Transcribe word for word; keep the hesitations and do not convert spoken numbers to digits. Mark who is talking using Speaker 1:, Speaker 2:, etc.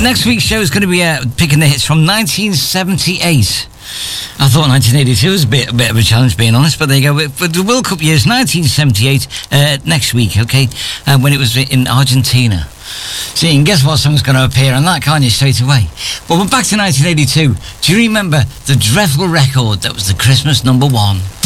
Speaker 1: next week's show is going to be uh, picking the hits from nineteen seventy-eight. I thought nineteen eighty-two was a bit, a bit of a challenge, being honest, but there you go. But the World Cup years, nineteen seventy-eight, uh, next week, okay, uh, when it was in Argentina. See, and guess what song's going to appear on that, can't you, straight away? But we're back to nineteen eighty-two. Do you remember the dreadful record that was the Christmas number one?